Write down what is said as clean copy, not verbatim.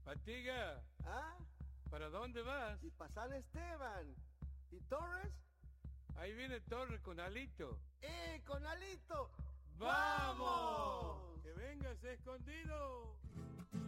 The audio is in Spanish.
Fatiga, ¿Ah? ¿para dónde vas? Y pa' San Esteban. ¿Y Torres? Ahí viene Torres con Alito. Con Alito!